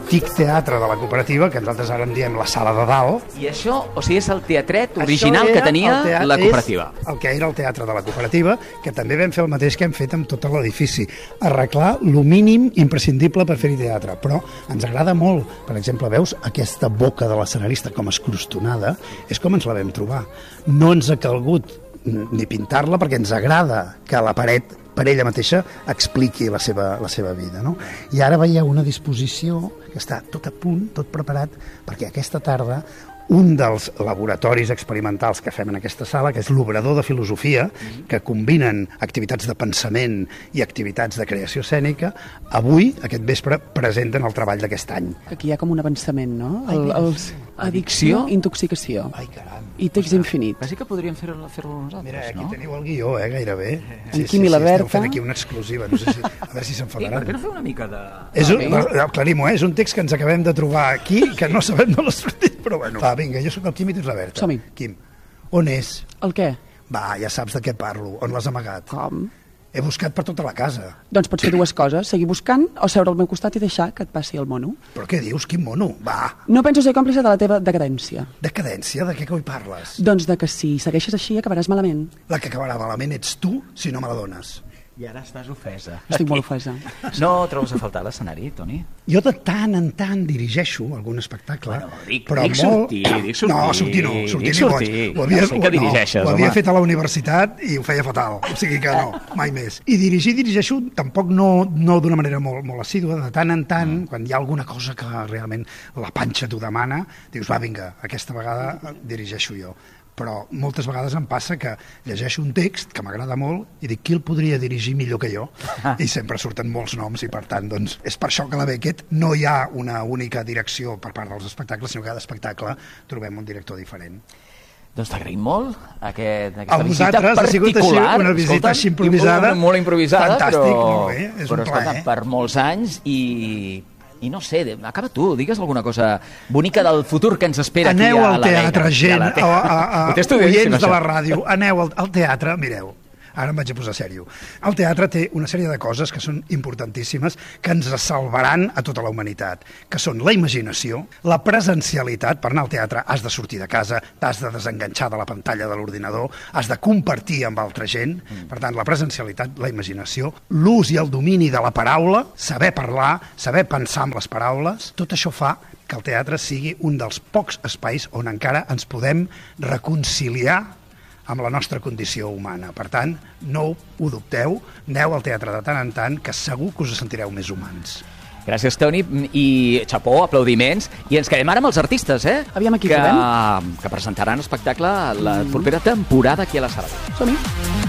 l'antic teatre de la cooperativa, que nosaltres ara en diem la sala de dalt. I això, o sigui, és el teatret original que tenia la cooperativa. És el que era el teatre de la cooperativa, que també vam fer el mateix que hem fet amb tot l'edifici, arreglar lo mínim imprescindible per fer-hi teatre, però ens agrada molt. Per exemple, veus aquesta boca de l'escenarista com escrostonada, és com ens la vam trobar. No ens ha calgut ni pintar-la perquè ens agrada que la paret per ella mateixa expliqui la seva vida, no? I ara veieu una disposició que està tot a punt, tot preparat, perquè aquesta tarda un dels laboratoris experimentals que fem en aquesta sala, que és l'Obrador de Filosofia, que combinen activitats de pensament i activitats de creació escènica, avui, aquest vespre, presenten el treball d'aquest any. Aquí hi ha com un avançament, no? Addicció? Intoxicació. Ai, caram. I text infinit. Quasi que podríem fer-ho nosaltres, Mira, aquí no? teniu el guió, gairebé. En Quim i la Berta. Estem fent aquí una exclusiva, no sé si, a veure si I per s'enfadaran. què no feu una mica de... Aclarim-ho, és un text que ens acabem de trobar aquí, que no sabem d'on l'ha sortit, però bueno. Va, vinga, jo sóc el Quim i tu ets la Berta. Som-hi. Quim, on és? El què? Va, ja saps de què parlo, on l'has amagat. Com? He buscat per tota la casa. Doncs pots fer dues coses, seguir buscant o seure al meu costat i deixar que et passi el mono. Però què dius, quin mono? Va, No penso ser còmplice de la teva decadència. decadència, de què coi parles? Doncs de que si segueixes així acabaràs malament. La que acabarà malament ets tu si no me la dones. I ara estàs ofesa. Estic molt ofesa. No trobes a faltar l'escenari, Toni? Jo de tant en tant dirigeixo algun espectacle, Bueno, dic sortir. No, sortir no, sortir Dic ni boig. sortir. Ho havia, Ja sé que dirigeixes, ho havia home. fet a la universitat i ho feia fatal, o sigui que no, mai més. I dirigeixo tampoc no d'una manera molt assídua, de tant en tant, quan hi ha alguna cosa que realment la panxa t'ho demana, dius, va, vinga, aquesta vegada dirigeixo jo. Però moltes vegades em passa que llegeixo un text que m'agrada molt i dic, qui el podria dirigir millor que jo? I sempre surten molts noms i per tant, doncs, és per això que a la Beckett no hi ha una única direcció per part dels espectacles, sinó que cada espectacle trobem un director diferent. Doncs t'agraïm molt aquesta A visita vosaltres ha sigut particular. així, una visita així improvisada. Molt improvisada, Fantàstic, però, molt bé, és un escolta, plaer. per molts anys i no sé, acaba tu, digues alguna cosa bonica del futur que ens espera Aneu aquí a al la teatre, Vega. gent, Ho té estudiadíssim, oients de la això. ràdio, aneu al teatre, mireu, ara em vaig a posar sèrio. El teatre té una sèrie de coses que són importantíssimes, que ens salvaran a tota la humanitat, que són la imaginació, la presencialitat. Per anar al teatre has de sortir de casa, t'has de desenganxar de la pantalla de l'ordinador, has de compartir amb altra gent. Per tant, la presencialitat, la imaginació, l'ús i el domini de la paraula, saber parlar, saber pensar amb les paraules, tot això fa que el teatre sigui un dels pocs espais on encara ens podem reconciliar amb la nostra condició humana. Per tant, no ho dubteu, aneu al teatre de tant en tant, que segur que us sentireu més humans. Gràcies, Toni, i xapó, aplaudiments, i ens quedem ara amb els artistes, Aviam a qui que presentaran espectacle la propera temporada aquí a la sala. Som-hi.